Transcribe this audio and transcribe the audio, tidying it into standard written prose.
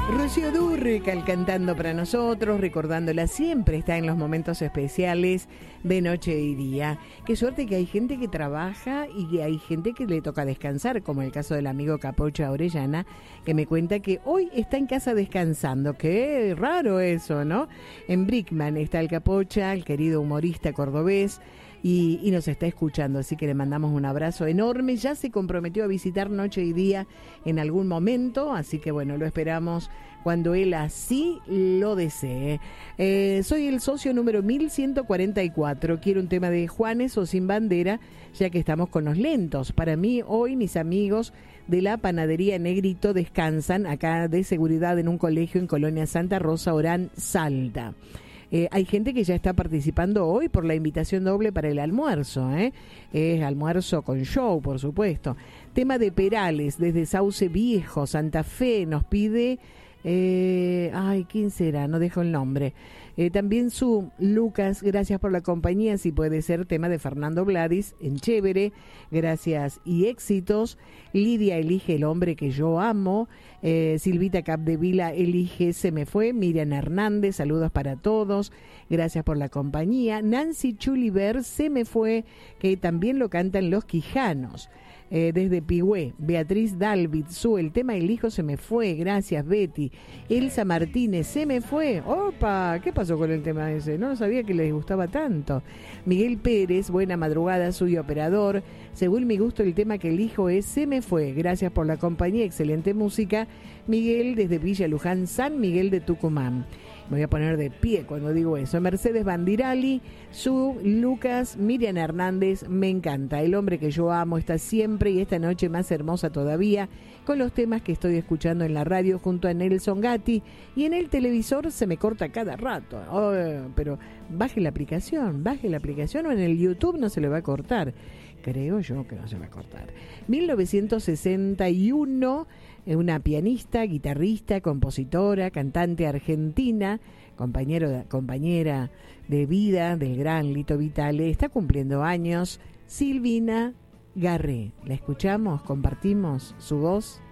Rocío Dúrcal cantando para nosotros, recordándola siempre, está en los momentos especiales de noche y día. Qué suerte que hay gente que trabaja y que hay gente que le toca descansar, como el caso del amigo Capocha Orellana, que me cuenta que hoy está en casa descansando. Qué raro eso, ¿no? En Brickman está el Capocha, el querido humorista cordobés, y nos está escuchando, así que le mandamos un abrazo enorme. Ya se comprometió a visitar Noche y Día en algún momento, así que bueno, lo esperamos cuando él así lo desee. Soy el socio número 1144, quiero un tema de Juanes o Sin Bandera, ya que estamos con los lentos. Para mí, hoy mis amigos de la panadería Negrito descansan acá de seguridad en un colegio en Colonia Santa Rosa, Orán, Salta. Hay gente que ya está participando hoy por la invitación doble para el almuerzo, es almuerzo con show, por supuesto. Tema de Perales, desde Sauce Viejo, Santa Fe, nos pide... ¿quién será? No dejo el nombre. También su Lucas, gracias por la compañía, si puede ser tema de Fernando Vladis, en Chévere, gracias y éxitos. Lidia elige El hombre que yo amo. Silvita Capdevila elige Se me fue. Miriam Hernández, saludos para todos, gracias por la compañía. Nancy Chuliver, Se me fue, que también lo cantan Los Quijanos. Desde Pigüé, Beatriz Dalvid, el tema El hijo se me fue, gracias Betty. Elsa Martínez, Se me fue. Opa, ¿qué pasó con el tema ese? No sabía que les gustaba tanto. Miguel Pérez, buena madrugada, soy operador. Según mi gusto el tema que elijo es Se me fue, gracias por la compañía, excelente música. Miguel desde Villa Luján, San Miguel de Tucumán. Me voy a poner de pie cuando digo eso. Mercedes Bandirali, Lucas, Miriam Hernández, me encanta. El hombre que yo amo está siempre y esta noche más hermosa todavía con los temas que estoy escuchando en la radio junto a Nelson Gatti, y en el televisor se me corta cada rato. Pero baje la aplicación o en el YouTube no se le va a cortar. Creo yo que no se va a cortar. 1961, una pianista, guitarrista, compositora, cantante argentina, compañera de vida del gran Lito Vitale, está cumpliendo años, Silvina Garré. La escuchamos, compartimos su voz.